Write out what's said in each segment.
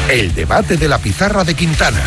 El debate de la pizarra de Quintana.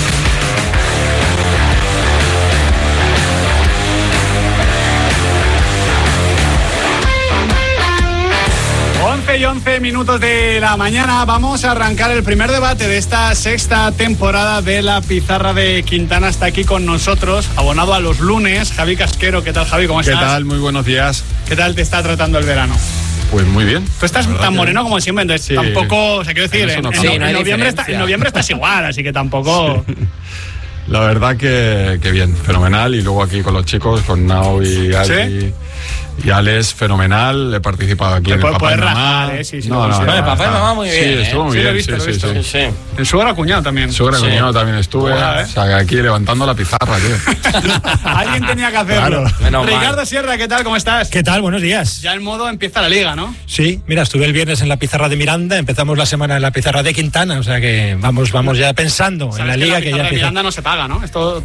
Y 11 minutos de la mañana. Vamos a arrancar el primer debate de esta sexta temporada de la pizarra de Quintana. Está aquí con nosotros, abonado a los lunes, Javi Casquero. ¿Qué tal, Javi? ¿Cómo estás? ¿Qué tal? Muy buenos días. ¿Qué tal te está tratando el verano? Pues muy bien. Tú estás tan moreno como siempre, entonces sí. Tampoco, o sea, quiero decir, en noviembre estás igual, así que tampoco... Sí. La verdad que bien, fenomenal. Y luego aquí con los chicos, con Nao y Ali... ¿Sí? Y Alex, fenomenal, he participado aquí en el Papá y Mamá. Sí, no, el Papá y Mamá muy bien. Sí, estuvo muy bien. Lo he visto. Sí. El suegra cuñado también. Cuñado también estuve. O sea, aquí levantando la pizarra, tío. Alguien tenía que hacerlo. Claro. Ricardo Sierra, ¿qué tal? ¿Cómo estás? ¿Qué tal? Buenos días. Ya en modo empieza la liga, ¿no? Sí, mira, estuve el viernes en la pizarra de Miranda, empezamos la semana en la pizarra de Quintana, o sea que vamos ya pensando en la liga que ya empieza. De Miranda no se paga, ¿no? Esto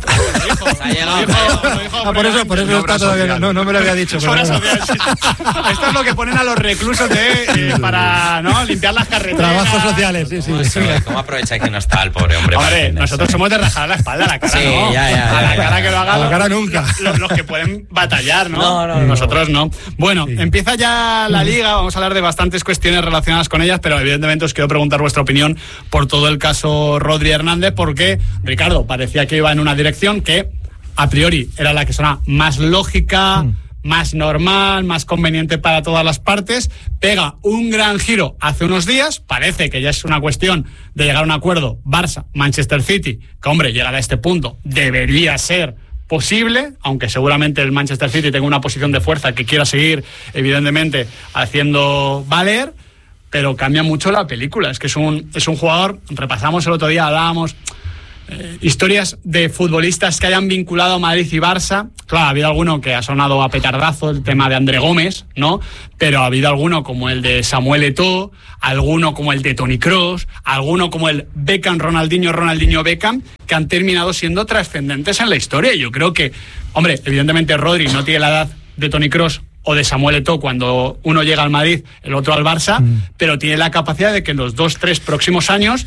por eso está todavía. No me lo había dicho. Esto es lo que ponen a los reclusos para limpiar las carreteras. Trabajos sociales, sí. ¿Cómo aprovecháis que no está el pobre hombre? Hombre, nosotros somos de rajar la espalda, a la cara, sí, ¿no? Ya. A la cara que lo hagan. A la cara nunca. Los que pueden batallar, ¿no? No. Nosotros no. Bueno, empieza ya la liga, vamos a hablar de bastantes cuestiones relacionadas con ellas, pero evidentemente os quiero preguntar vuestra opinión por todo el caso Rodri Hernández, porque Ricardo parecía que iba en una dirección que a priori era la que sonaba más lógica, más normal, más conveniente para todas las partes, pega un gran giro hace unos días, parece que ya es una cuestión de llegar a un acuerdo Barça-Manchester City, que hombre, llegar a este punto debería ser posible, aunque seguramente el Manchester City tenga una posición de fuerza que quiera seguir, evidentemente, haciendo valer, pero cambia mucho la película, es que es un jugador, repasamos el otro día, hablábamos... historias de futbolistas que hayan vinculado a Madrid y Barça. Claro, ha habido alguno que ha sonado a petardazo, el tema de André Gómez, ¿no? Pero ha habido alguno como el de Samuel Eto'o, alguno como el de Toni Kroos, alguno como el Beckham, Ronaldinho Beckham, que han terminado siendo trascendentes en la historia. Y yo creo que, hombre, evidentemente Rodri no tiene la edad de Toni Kroos o de Samuel Eto'o cuando uno llega al Madrid, el otro al Barça, pero tiene la capacidad de que en los 2-3 próximos años...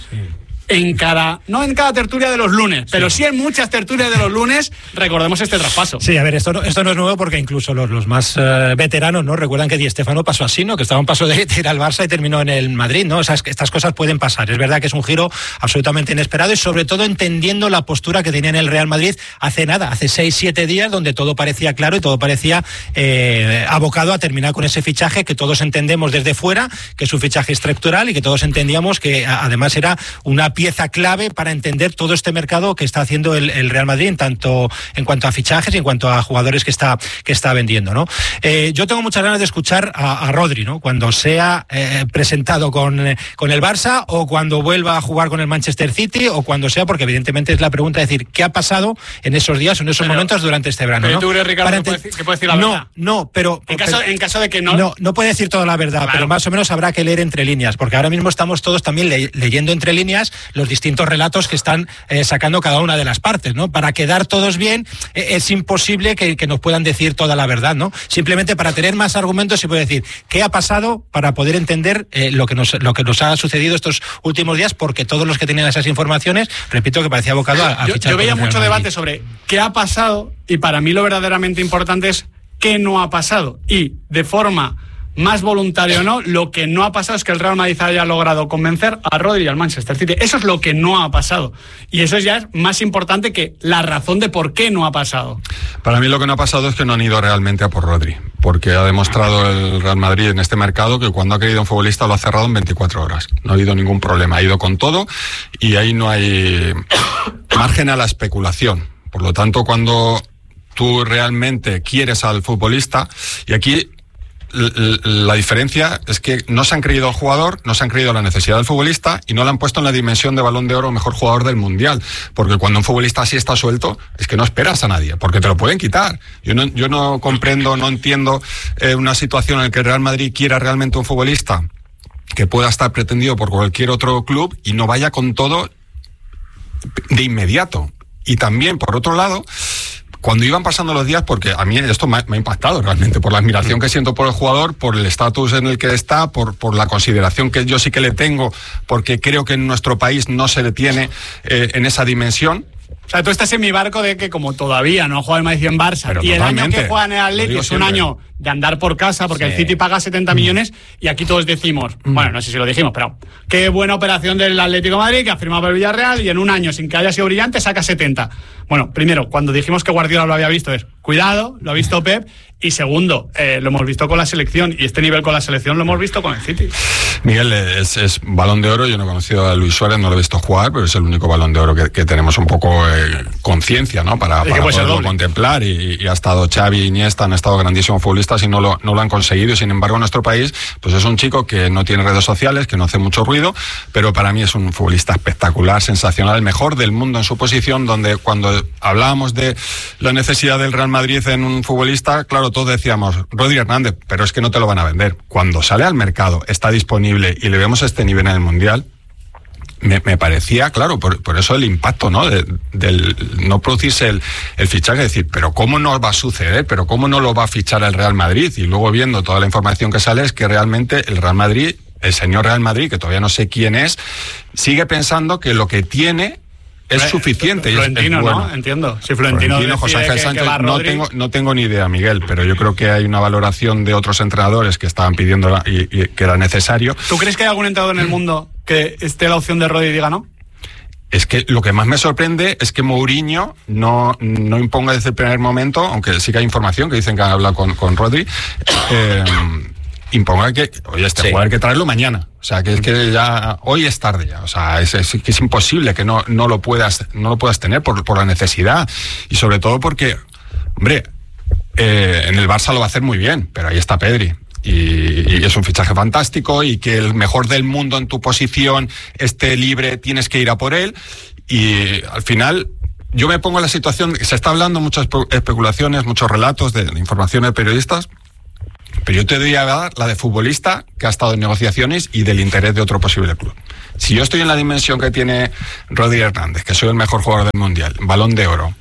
no en cada tertulia de los lunes, pero sí en muchas tertulias de los lunes, recordemos este traspaso. Sí, a ver, esto no es nuevo porque incluso los más veteranos, ¿no? Recuerdan que Di Stéfano pasó así, ¿no? Que estaba a un paso de ir al Barça y terminó en el Madrid, ¿no? O sea, estas cosas pueden pasar. Es verdad que es un giro absolutamente inesperado y sobre todo entendiendo la postura que tenía en el Real Madrid hace 6-7 días, donde todo parecía claro y todo parecía abocado a terminar con ese fichaje que todos entendemos desde fuera, que es un fichaje estructural y que todos entendíamos que además era una pieza clave para entender todo este mercado que está haciendo el Real Madrid, tanto en cuanto a fichajes y en cuanto a jugadores que está vendiendo, ¿no? Yo tengo muchas ganas de escuchar a Rodri, ¿no? Cuando sea presentado con el Barça o cuando vuelva a jugar con el Manchester City o cuando sea, porque evidentemente es la pregunta de decir ¿qué ha pasado en esos días, en esos momentos durante este verano? ¿Pero tú crees, Ricardo, que puede decir la verdad? No, pero... En caso de que no... No puede decir toda la verdad, claro. Pero más o menos habrá que leer entre líneas, porque ahora mismo estamos todos también leyendo entre líneas los distintos relatos que están sacando cada una de las partes, ¿no? Para quedar todos bien, es imposible que nos puedan decir toda la verdad, ¿no? Simplemente para tener más argumentos se puede decir qué ha pasado para poder entender lo que nos ha sucedido estos últimos días, porque todos los que tenían esas informaciones, repito, que parecía abocado a fichar. Yo veía mucho debate sobre qué ha pasado y para mí lo verdaderamente importante es qué no ha pasado y de forma más voluntario o no, lo que no ha pasado es que el Real Madrid haya logrado convencer a Rodri y al Manchester City. Eso es lo que no ha pasado. Y eso ya es más importante que la razón de por qué no ha pasado. Para mí lo que no ha pasado es que no han ido realmente a por Rodri, porque ha demostrado el Real Madrid en este mercado que cuando ha querido un futbolista lo ha cerrado en 24 horas. No ha habido ningún problema, ha ido con todo y ahí no hay margen a la especulación. Por lo tanto, cuando tú realmente quieres al futbolista, y aquí la diferencia es que no se han creído al jugador, no se han creído la necesidad del futbolista y no le han puesto en la dimensión de Balón de Oro mejor jugador del Mundial, porque cuando un futbolista así está suelto es que no esperas a nadie, porque te lo pueden quitar. Yo no comprendo, no entiendo una situación en la que el Real Madrid quiera realmente un futbolista que pueda estar pretendido por cualquier otro club y no vaya con todo de inmediato. Y también, por otro lado, cuando iban pasando los días, porque a mí esto me ha impactado realmente, por la admiración que siento por el jugador, por el estatus en el que está, por la consideración que yo sí que le tengo, porque creo que en nuestro país no se le tiene en esa dimensión. O sea, tú estás en mi barco de que como todavía no juega el Madrid en Barça, pero y el totalmente. año que juega en el Atleti es un año de andar por casa, porque el City paga 70 millones, y aquí todos decimos, bueno, no sé si lo dijimos, pero qué buena operación del Atlético de Madrid, que ha firmado por el Villarreal, y en un año, sin que haya sido brillante, saca 70. Bueno, primero, cuando dijimos que Guardiola lo había visto, es cuidado, lo ha visto Pep, y segundo, lo hemos visto con la selección, y este nivel con la selección lo hemos visto con el City. Miguel, es Balón de Oro. Yo no he conocido a Luis Suárez, no lo he visto jugar, pero es el único Balón de Oro que tenemos un poco conciencia, ¿no? Para poderlo contemplar, y ha estado Xavi, Iniesta, han estado grandísimos futbolistas y no lo han conseguido. Sin embargo, en nuestro país, pues es un chico que no tiene redes sociales, que no hace mucho ruido, pero para mí es un futbolista espectacular, sensacional, el mejor del mundo en su posición, donde cuando hablábamos de la necesidad del Real Madrid en un futbolista, claro, todos decíamos, Rodri Hernández, pero es que no te lo van a vender. Cuando sale al mercado, está disponible y le vemos a este nivel en el Mundial, me parecía, claro, por eso el impacto, ¿no? Del no producirse el fichaje, decir, pero ¿cómo no va a suceder? ¿Pero cómo no lo va a fichar el Real Madrid? Y luego viendo toda la información que sale, es que realmente el Real Madrid, el señor Real Madrid, que todavía no sé quién es, sigue pensando que lo que tiene es suficiente. Florentino, es bueno. ¿no? Entiendo. Si Florentino José Ángel Sánchez, que no tengo ni idea, Miguel, pero yo creo que hay una valoración de otros entrenadores que estaban pidiendo y que era necesario. ¿Tú crees que hay algún entrenador en el mundo que esté la opción de Rodri y diga no? Es que lo que más me sorprende es que Mourinho no imponga desde el primer momento, aunque sí que hay información que dicen que ha hablado con Rodri, imponga que, oye, jugador hay que traerlo mañana. O sea, que es que ya hoy es tarde ya. O sea, es imposible que no lo puedas tener por la necesidad. Y sobre todo porque, hombre, en el Barça lo va a hacer muy bien, pero ahí está Pedri. Y es un fichaje fantástico, y que el mejor del mundo en tu posición esté libre, tienes que ir a por él. Y al final yo me pongo en la situación, se está hablando muchas especulaciones, muchos relatos de información de periodistas, pero yo te doy a dar la de futbolista que ha estado en negociaciones y del interés de otro posible club. Si yo estoy en la dimensión que tiene Rodri Hernández, que soy el mejor jugador del Mundial, Balón de Oro,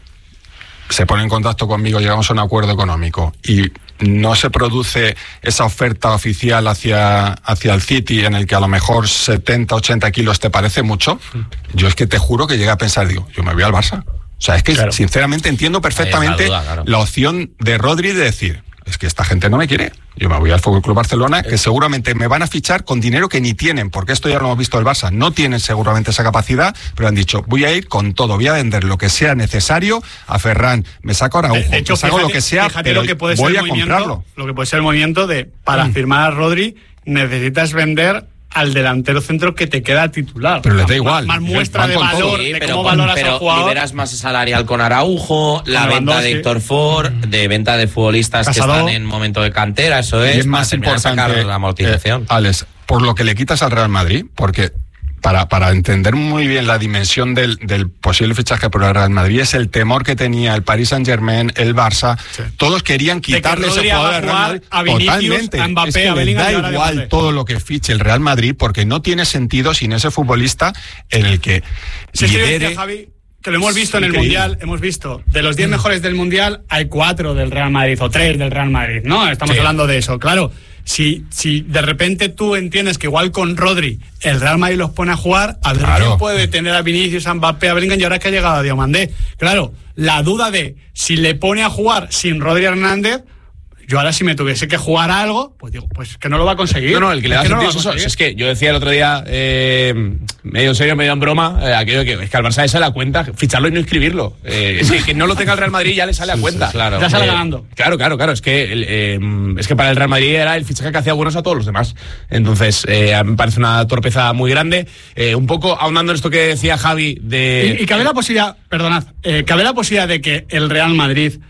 se pone en contacto conmigo, llegamos a un acuerdo económico y no se produce esa oferta oficial hacia el City, en el que a lo mejor 70, 80 kilos te parece mucho, yo es que te juro que llegué a pensar, digo, yo me voy al Barça. O sea, es que sinceramente entiendo perfectamente la opción de Rodri de decir, es que esta gente no me quiere, yo me voy al Fútbol Club Barcelona, que seguramente me van a fichar con dinero que ni tienen, porque esto ya lo hemos visto el Barça, no tienen seguramente esa capacidad, pero han dicho, voy a ir con todo, voy a vender lo que sea necesario a Ferran, me saco a Araujo, de hecho, me saco lo que sea, pero voy a comprarlo. Lo que puede ser el movimiento de, para firmar a Rodri, necesitas vender al delantero centro que te queda titular. Pero les da igual. Más muestra de valor, sí, de cómo valoras al jugador. Liberas más salarial con Araujo, la venta de Héctor Ford, de venta de futbolistas Casado, que están en momento de cantera, eso es. Y es más importante, sacar la amortización. Alex, por lo que le quitas al Real Madrid, porque para entender muy bien la dimensión del posible fichaje por el Real Madrid, es el temor que tenía el Paris Saint-Germain, el Barça, todos querían quitarle ese jugador al Real Madrid. A Vinicius, totalmente. a Mbappé, es que a Bellingham, les da igual todo lo que fiche el Real Madrid, porque no tiene sentido sin ese futbolista en el que lidere. Javi, que lo hemos visto en el Mundial, hemos visto, de los 10 mejores del Mundial, hay 4 del Real Madrid, o 3 del Real Madrid, ¿no? Estamos hablando de eso, claro. Si de repente tú entiendes que igual con Rodri el Real Madrid los pone a jugar, a ver quién puede tener a Vinicius, a Mbappé, a Bellingham, y ahora que ha llegado a Diomandé. Claro, la duda de si le pone a jugar sin Rodri Hernández, yo ahora si me tuviese que jugar a algo, pues digo, pues que no lo va a conseguir. No, el que le da sentido eso. Es que yo decía el otro día, medio en serio, medio en broma, aquello que es que al Barça le sale a cuenta ficharlo y no inscribirlo. Es que no lo tenga el Real Madrid ya le sale a cuenta. Claro. Ya sale ganando. Claro. Es que para el Real Madrid era el fichaje que hacía buenos a todos los demás. Entonces, me parece una torpeza muy grande. Un poco ahondando en esto que decía Javi de... Y cabe la posibilidad, perdonad, cabe la posibilidad de que el Real Madrid,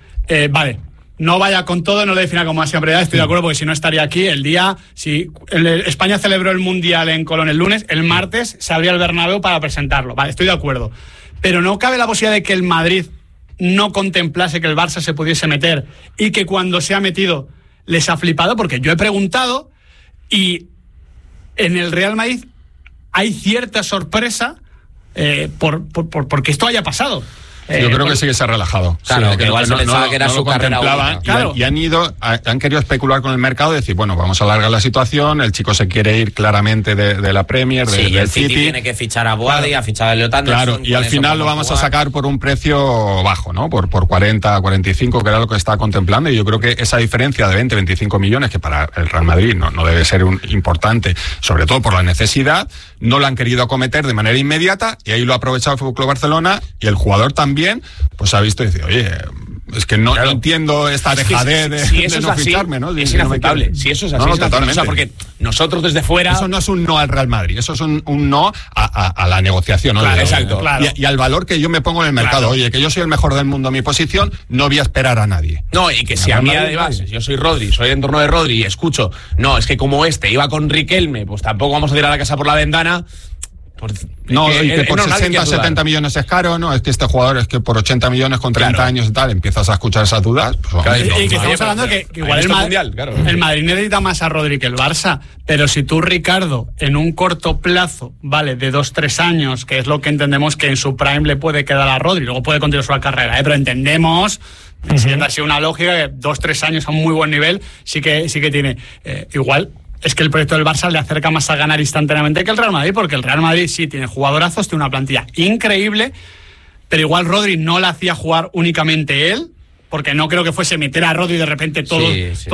no vaya con todo, no le defina como máxima prioridad, estoy de acuerdo, porque si no estaría aquí el día, si España celebró el Mundial en Colón el lunes, el martes se abría el Bernabéu para presentarlo, vale, estoy de acuerdo, pero no cabe la posibilidad de que el Madrid no contemplase que el Barça se pudiese meter y que cuando se ha metido les ha flipado, porque yo he preguntado y en el Real Madrid hay cierta sorpresa porque esto haya pasado. Yo creo que sí que se ha relajado. Claro, que igual se pensaba que era su carrera única. Claro. Y han querido especular con el mercado y decir, bueno, vamos a alargar la situación, el chico se quiere ir claramente de la Premier, del el City. Tiene que fichar a Boadi, a fichar a Elliot Anderson. Claro, y al final lo vamos a sacar por un precio bajo, ¿no? Por 40, 45, que era lo que estaba contemplando, y yo creo que esa diferencia de 20, 25 millones, que para el Real Madrid no debe ser importante, sobre todo por la necesidad, no lo han querido acometer de manera inmediata, y ahí lo ha aprovechado el Fútbol Club Barcelona, y el jugador también, pues ha visto y dice, oye, es que no entiendo esta dejadez de no ficharme, ¿no? Es inaceptable. Si eso es así, totalmente. O sea, porque nosotros desde fuera... Eso no es un no al Real Madrid, eso es un no a la negociación, ¿no? Claro, exacto. Claro. Y al valor que yo me pongo en el mercado. Claro. Oye, que yo soy el mejor del mundo en mi posición, no voy a esperar a nadie. No, y que si a mí además, yo soy Rodri, soy de entorno de Rodri y escucho, no, es que como iba con Riquelme, pues tampoco vamos a tirar la casa por la ventana... No, y que por 60 o 70 millones es caro, no, es que este jugador es que por 80 millones con 30 años y tal, empiezas a escuchar esas dudas. Pues, y que estamos hablando que igual el Madrid necesita más a Rodri que el Barça, pero si tú, Ricardo, en un corto plazo, vale, de 2-3 años, que es lo que entendemos que en su prime le puede quedar a Rodri, luego puede continuar su carrera, pero entendemos... Siendo así una lógica que 2-3 años a un muy buen nivel sí que tiene. Igual es que el proyecto del Barça le acerca más a ganar instantáneamente que el Real Madrid, porque el Real Madrid sí tiene jugadorazos, tiene una plantilla increíble, pero igual Rodri no la hacía jugar únicamente él, porque no creo que fuese meter a Rodri y de repente todo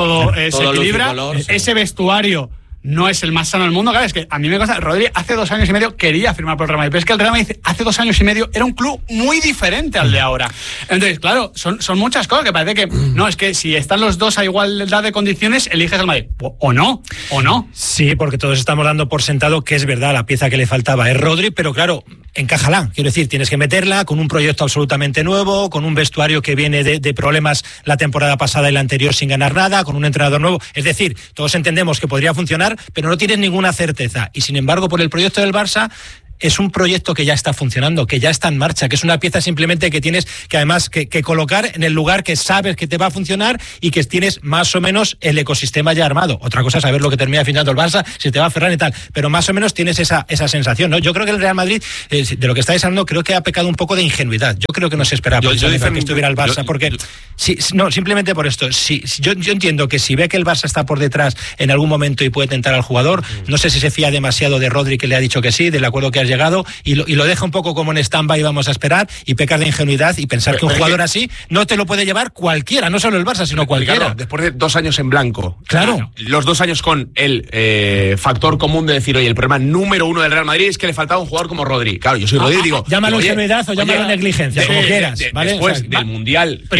se equilibra. Ese vestuario no es el más sano del mundo. Claro, es que a mí me consta, Rodri hace 2 años y medio quería firmar por el Real Madrid, pero es que el Real Madrid hace 2 años y medio era un club muy diferente al de ahora. Entonces, claro, son muchas cosas que parece que, no, es que si están los dos a igualdad de condiciones, eliges al Madrid. O no. Sí, porque todos estamos dando por sentado que es verdad, la pieza que le faltaba es Rodri, pero claro, encájala. Quiero decir, tienes que meterla con un proyecto absolutamente nuevo, con un vestuario que viene de problemas la temporada pasada y la anterior sin ganar nada, con un entrenador nuevo. Es decir, todos entendemos que podría funcionar, pero no tienes ninguna certeza. Y sin embargo, por el proyecto del Barça, es un proyecto que ya está funcionando, que ya está en marcha, que es una pieza simplemente que tienes que además que colocar en el lugar que sabes que te va a funcionar y que tienes más o menos el ecosistema ya armado. Otra cosa es saber lo que termina finando el Barça, si te va a cerrar y tal, pero más o menos tienes esa sensación, ¿no? Yo creo que el Real Madrid, de lo que estáis hablando, creo que ha pecado un poco de ingenuidad. Yo creo que no se esperaba que estuviera el Barça, porque no, simplemente por esto. Yo entiendo que si ve que el Barça está por detrás en algún momento y puede tentar al jugador, no sé si se fía demasiado de Rodri, que le ha dicho que sí, del acuerdo que has llegado, y lo deja un poco como en stand-by, vamos a esperar, y pecas de ingenuidad y pensar que un jugador así no te lo puede llevar cualquiera, no solo el Barça, sino cualquiera. Claro, después de 2 años en blanco. Claro. Los 2 años con el factor común de decir, oye, el problema número 1 del Real Madrid es que le faltaba un jugador como Rodri. Claro, yo soy Rodri y digo... Llámalo ingenuidad o llámalo negligencia, como quieras, ¿vale? Después del Mundial que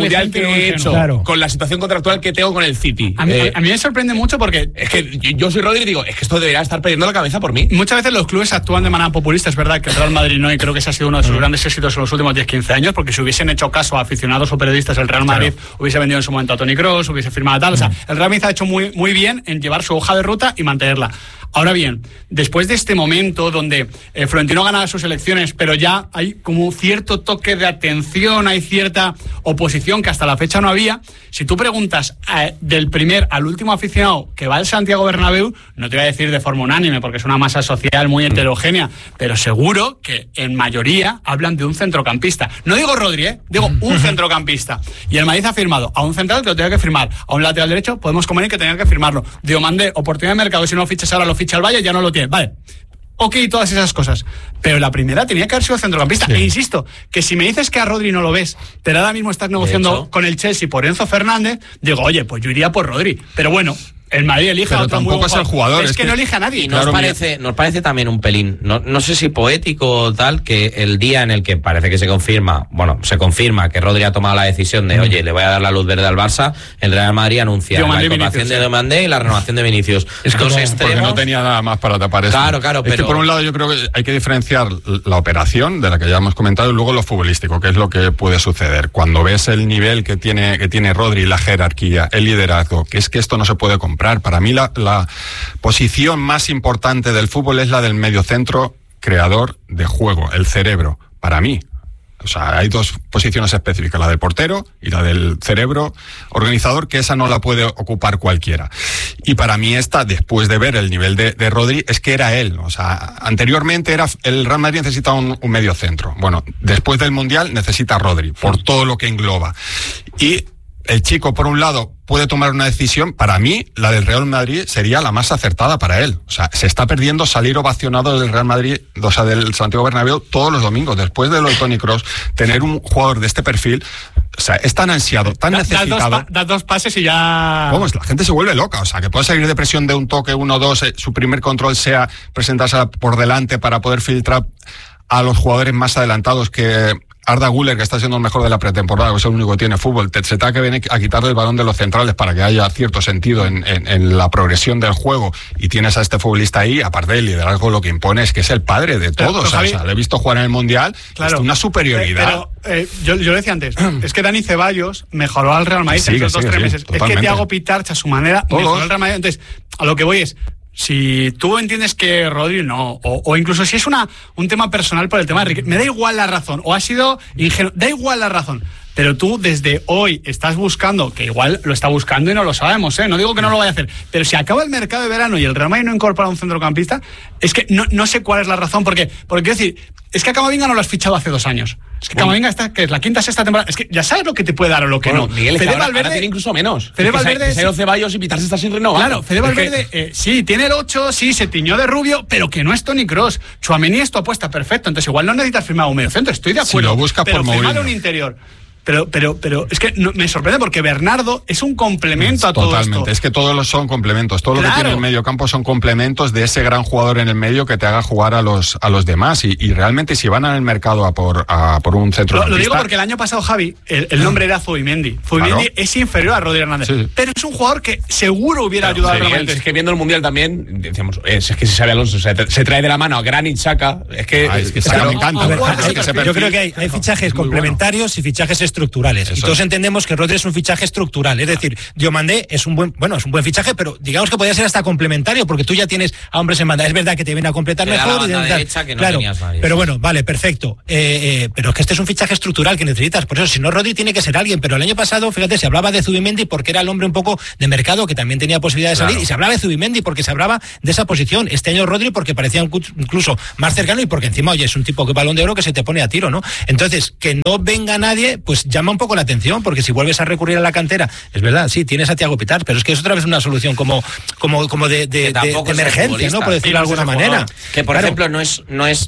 he hecho, claro, con la situación contractual que tengo con el City. A mí me sorprende mucho porque... Es que yo soy Rodri y digo, es que esto debería estar perdiendo la cabeza por mí. Muchas veces los clubes actúan de manera populista. Es verdad que el Real Madrid no, y creo que ese ha sido uno de sus grandes éxitos en los últimos 10-15 años, porque si hubiesen hecho caso a aficionados o periodistas, el Real Madrid hubiese vendido en su momento a Toni Kroos, hubiese firmado a tal. O sea, el Real Madrid ha hecho muy bien en llevar su hoja de ruta y mantenerla. Ahora bien, después de este momento donde Florentino gana sus elecciones, pero ya hay como cierto toque de atención, hay cierta oposición que hasta la fecha no había, si tú preguntas del primer al último aficionado que va al Santiago Bernabéu, no te voy a decir de forma unánime porque es una masa social muy heterogénea, pero seguro que en mayoría hablan de un centrocampista. No digo Rodri, digo un centrocampista. Y el Madrid ha firmado a un central que lo tenía que firmar, a un lateral derecho podemos convenir que tenía que firmarlo. Diomandé, oportunidad de mercado, si no lo fichas ahora, lo ficha el Valle, ya no lo tiene. Vale. Ok, todas esas cosas. Pero la primera tenía que haber sido centrocampista. Sí. E insisto, que si me dices que a Rodri no lo ves, pero ahora mismo estás negociando con el Chelsea por Enzo Fernández, digo, oye, pues yo iría por Rodri. Pero bueno, el Madrid elige a otro. Tampoco es el jugador. Es que no elige a nadie. Y nos parece también un pelín, no sé si poético o tal, que el día en el que parece que se confirma que Rodri ha tomado la decisión de, oye, le voy a dar la luz verde al Barça, el Real Madrid anuncia la incorporación de Diomandé y la renovación de Vinicius. Es como, porque no tenía nada más para tapar eso. Claro, pero... Es que por un lado yo creo que hay que diferenciar la operación, de la que ya hemos comentado, y luego lo futbolístico, que es lo que puede suceder. Cuando ves el nivel que tiene Rodri, la jerarquía, el liderazgo, que es que esto no se puede comprar. Para mí la posición más importante del fútbol es la del mediocentro creador de juego, el cerebro, para mí. O sea, hay dos posiciones específicas, la del portero y la del cerebro organizador, que esa no la puede ocupar cualquiera. Y para mí esta, después de ver el nivel de Rodri, es que era él. O sea, anteriormente el Real Madrid necesitaba un medio centro. Bueno, después del Mundial necesita Rodri, por todo lo que engloba. Y el chico, por un lado, puede tomar una decisión. Para mí, la del Real Madrid sería la más acertada para él. O sea, se está perdiendo salir ovacionado del Real Madrid, o sea, del Santiago Bernabéu todos los domingos. Después de lo de Toni Kroos, tener un jugador de este perfil, o sea, es tan ansiado, tan necesitado. Das dos pases y ya... Vamos, la gente se vuelve loca. O sea, que puede salir de presión de un toque 1-2, su primer control sea presentarse por delante para poder filtrar a los jugadores más adelantados, que Arda Güler, que está siendo el mejor de la pretemporada, que es el único que tiene fútbol, se te que viene a quitarle el balón de los centrales para que haya cierto sentido en la progresión del juego, y tienes a este futbolista ahí, aparte del liderazgo, lo que impone es que es el padre de todos. Javi, o sea, le he visto jugar en el Mundial, claro, es una superioridad. Pero yo lo decía antes, es que Dani Ceballos mejoró al Real Madrid en los 2-3 meses. Totalmente. Es que Thiago Pitarch, a su manera, mejoró al Real Madrid. Entonces, a lo que voy es, si tú entiendes que Rodri no, o incluso si es un tema personal por el tema de Riquelme, me da igual la razón, o ha sido ingenuo, da igual la razón, pero tú desde hoy estás buscando, que igual lo está buscando y no lo sabemos, no digo que no lo vaya a hacer, pero si acaba el mercado de verano y el Real Madrid no incorpora un centrocampista, es que no sé cuál es la razón, porque quiero decir, es que a Camavinga no lo has fichado hace 2 años. Es que Camavinga está, que es la quinta, sexta temporada. Es que ya sabes lo que te puede dar o lo que no. Miguel, Fede Valverde ahora tiene incluso menos. Fede Valverde. Cero Ceballos y Pitarch está sin renovar. Claro, Fede Valverde, sí, tiene el 8, sí, se tiñó de rubio, pero que no es Toni Kroos. Tchouaméni es tu apuesta, perfecto. Entonces igual no necesitas firmar un medio centro, estoy de acuerdo. Si lo buscas pero por firmar un interior. Pero es que me sorprende porque Bernardo es un complemento a todo esto. Totalmente, es que todos son complementos. Todo lo que tiene el medio campo son complementos de ese gran jugador en el medio que te haga jugar a los demás. Y realmente si van al mercado a por un centrocampista... Lo digo porque el año pasado, Javi, el nombre era Zubimendi. Zubimendi es inferior a Rodri Hernández. Sí. Pero es un jugador que seguro hubiera ayudado a Real. Es que viendo el Mundial también, decíamos, es que si sabe Alonso, se trae de la mano a Granit Xhaka. Es que Xhaka me encanta. Yo creo que hay fichajes complementarios y fichajes estructurales. Eso. Y todos entendemos que Rodri es un fichaje estructural. Es decir, Diomandé es un buen fichaje, pero digamos que podría ser hasta complementario, porque tú ya tienes a hombres en banda. Es verdad que te viene a completar mejor. Que no claro, pero bueno, vale, perfecto. Pero es que este es un fichaje estructural que necesitas. Por eso, si no, Rodri tiene que ser alguien. Pero el año pasado, fíjate, se hablaba de Zubimendi porque era el hombre un poco de mercado que también tenía posibilidad de salir. Y se hablaba de Zubimendi porque se hablaba de esa posición. Este año Rodri porque parecía incluso más cercano y porque encima, oye, es un tipo que Balón de Oro que se te pone a tiro, ¿no? Entonces, que no venga nadie, pues llama un poco la atención, porque si vuelves a recurrir a la cantera, es verdad, sí, tienes a Thiago Pitarch, pero es que es otra vez una solución como de emergencia, ¿no? Por decirlo de alguna manera. Que por ejemplo no es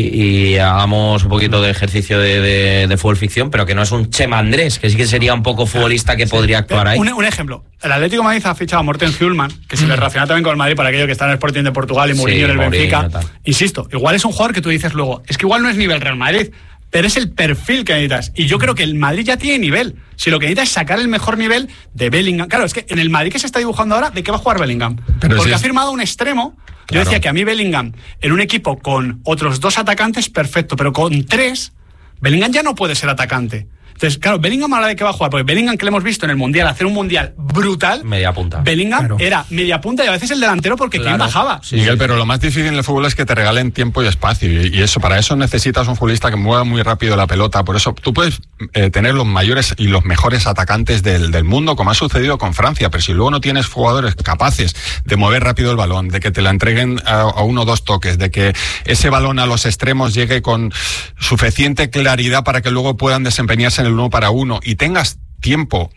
y hagamos un poquito de ejercicio de fútbol ficción, pero que no es un Chema Andrés, que sí que sería un poco futbolista que podría actuar ahí. Un ejemplo, el Atlético de Madrid ha fichado a Morten Hjulman, que se le relaciona también con el Madrid por aquello que está en el Sporting de Portugal y Mourinho en el Benfica. Insisto, igual es un jugador que tú dices luego, es que igual no es nivel Real Madrid, pero es el perfil que necesitas. Y yo creo que el Madrid ya tiene nivel. Si lo que necesitas es sacar el mejor nivel de Bellingham. Claro, es que en el Madrid que se está dibujando ahora, ¿de qué va a jugar Bellingham? Porque ha firmado un extremo. Claro. Yo decía que a mí Bellingham, en un equipo con otros 2 atacantes, perfecto. Pero con 3, Bellingham ya no puede ser atacante. Entonces, claro, Bellingham ahora de qué va a jugar, porque Bellingham, que le hemos visto en el Mundial hacer un Mundial brutal, media punta. Bellingham era media punta y a veces el delantero porque ¿quién bajaba? Sí, Miguel, pero lo más difícil en el fútbol es que te regalen tiempo y espacio, y eso, para eso necesitas un futbolista que mueva muy rápido la pelota. Por eso tú puedes tener los mayores y los mejores atacantes del mundo, como ha sucedido con Francia, pero si luego no tienes jugadores capaces de mover rápido el balón, de que te la entreguen a 1 o 2 toques, de que ese balón a los extremos llegue con suficiente claridad para que luego puedan desempeñarse en el 1 para 1 y tengas tiempo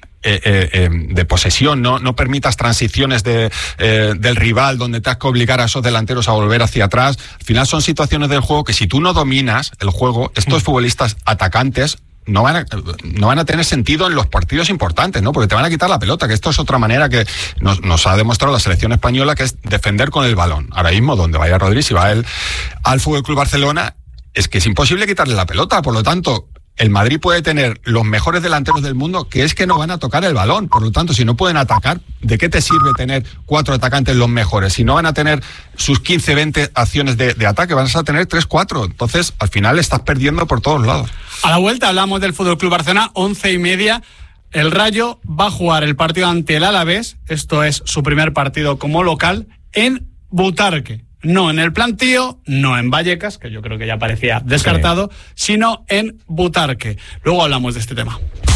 de posesión, no permitas transiciones del rival donde te has que obligar a esos delanteros a volver hacia atrás. Al final son situaciones del juego que si tú no dominas el juego, estos futbolistas atacantes no van a tener sentido en los partidos importantes, ¿no? Porque te van a quitar la pelota, que esto es otra manera que nos ha demostrado la selección española, que es defender con el balón. Ahora mismo, donde vaya Rodri, si va él al Fútbol Club Barcelona, es que es imposible quitarle la pelota. Por lo tanto, el Madrid puede tener los mejores delanteros del mundo, que es que no van a tocar el balón. Por lo tanto, si no pueden atacar, ¿de qué te sirve tener 4 atacantes los mejores? Si no van a tener sus 15, 20 acciones de ataque, vas a tener 3, 4. Entonces, al final estás perdiendo por todos lados. A la vuelta hablamos del Fútbol Club Barcelona, 11:30. El Rayo va a jugar el partido ante el Alavés. Esto es su primer partido como local en Butarque. no en el plantío, no en Vallecas, que yo creo que ya parecía descartado, sino en Butarque. Luego hablamos de este tema.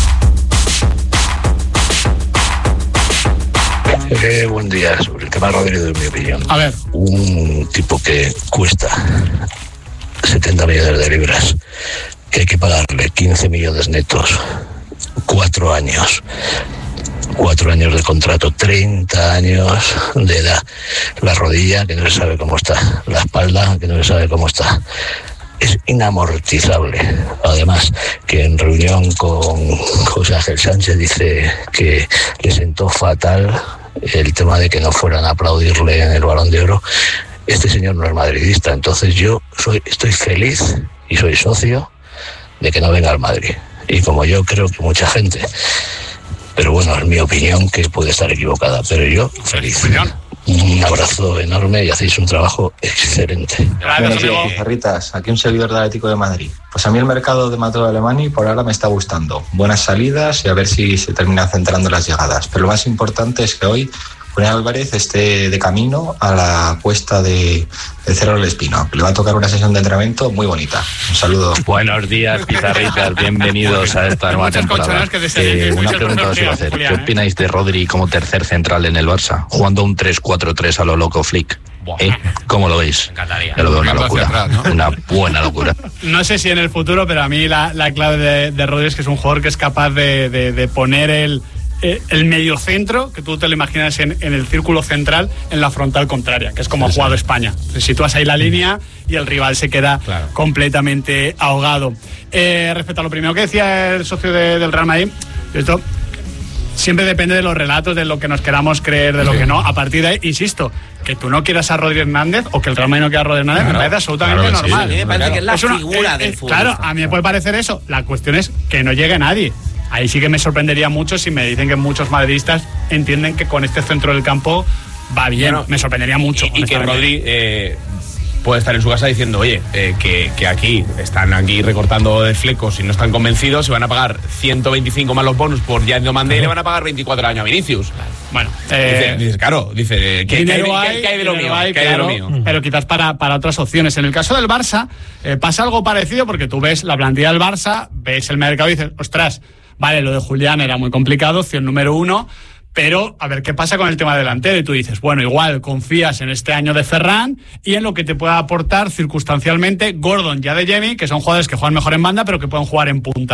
Buen día. Sobre el tema Rodrigo, de mi opinión. A ver. Un tipo que cuesta 70 millones de libras, que hay que pagarle 15 millones netos, 4 años. 4 años de contrato, 30 años de edad, la rodilla que no se sabe cómo está, la espalda que no se sabe cómo está. Es inamortizable. Además, que en reunión con José Ángel Sánchez dice que le sentó fatal el tema de que no fueran a aplaudirle en el Balón de Oro. Este señor no es madridista, entonces yo estoy feliz y soy socio de que no venga al Madrid. Y como yo creo que mucha gente, pero bueno, es mi opinión, que puede estar equivocada, pero yo feliz. Un abrazo enorme y hacéis un trabajo excelente. Buenos días, pizarritas. Aquí un seguidor del Atlético de Madrid. Pues a mí el mercado de Mateo Alemany por ahora me está gustando. Buenas salidas y a ver si se terminan centrando las llegadas. Pero lo más importante es que hoy Julián Álvarez esté de camino a la puesta de Cerro del Espino. Le va a tocar una sesión de entrenamiento muy bonita. Un saludo. Buenos días, pizarritas. Bienvenidos a esta nueva temporada. Una pregunta os iba a hacer. ¿Qué opináis de Rodri como tercer central en el Barça? Jugando un 3-4-3 a lo loco Flick. ¿Cómo lo veis? Me encantaría. Yo lo veo una locura, atrás, ¿no? Una buena locura. No sé si en el futuro, pero a mí la clave de Rodri es que es un jugador que es capaz de poner el mediocentro, que tú te lo imaginas en el círculo central, en la frontal contraria, que es como ha jugado España. Sitúas ahí la línea y el rival se queda completamente ahogado. Respecto a lo primero que decía el socio del Real Madrid, esto siempre depende de los relatos, de lo que nos queramos creer, de lo que no. A partir de ahí, insisto, que tú no quieras a Rodri Hernández o que el Real Madrid no quiera a Rodri Hernández, me parece absolutamente normal. A mí me parece que es la figura del fútbol. Claro, a mí me puede parecer eso. La cuestión es que no llegue nadie. Ahí sí que me sorprendería mucho si me dicen que muchos madridistas entienden que con este centro del campo va bien. Bueno, me sorprendería mucho. Y que Rodri puede estar en su casa diciendo, oye, que aquí están recortando de flecos y no están convencidos, se van a pagar 125 más los bonus por Yann Diomandé y le van a pagar 24 años a Vinicius. Bueno, dice, ¿qué hay de lo mío? ¿Qué hay de lo mío? Pero quizás para otras opciones. En el caso del Barça, pasa algo parecido, porque tú ves la plantilla del Barça, ves el mercado y dices, ostras, vale, lo de Julián era muy complicado, opción número 1, pero a ver qué pasa con el tema delantero. Y tú dices, bueno, igual confías en este año de Ferran y en lo que te pueda aportar circunstancialmente Gordon y Adeyemi, que son jugadores que juegan mejor en banda, pero que pueden jugar en punta.